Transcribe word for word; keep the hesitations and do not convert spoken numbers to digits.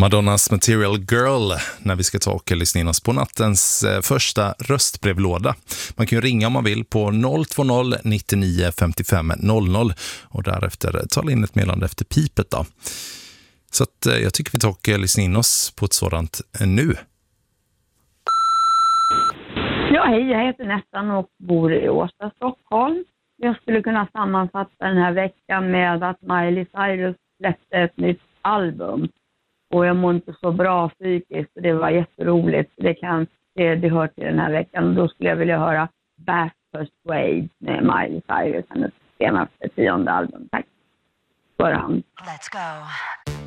Madonnas Material Girl när vi ska ta och lyssna in oss på nattens eh, första röstbrevlåda. Man kan ju ringa om man vill på noll två noll nittionio femtiofem noll noll och därefter tala in ett meddelande efter pipet då. Så att, eh, jag tycker vi tar och lyssna in oss på ett sådant eh, nu. Ja, hej, jag heter Nettan och bor i Årsta, Stockholm. Jag skulle kunna sammanfatta den här veckan med att Miley Cyrus släppte ett nytt album. Och jag mår inte så bra psykiskt, och det var jätteroligt. Det, kan, det, det hör till den här veckan. Och då skulle jag vilja höra Back Persuade med Miley Cyrus, hennes senaste tionde album. Tack för hand. Let's go.